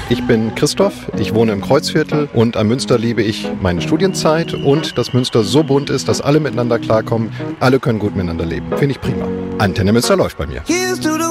Ich bin Christoph, ich wohne im Kreuzviertel und am Münster liebe ich meine Studienzeit und dass Münster so bunt ist, dass alle miteinander klarkommen, alle können gut miteinander leben. Finde ich prima. Antenne Münster läuft bei mir.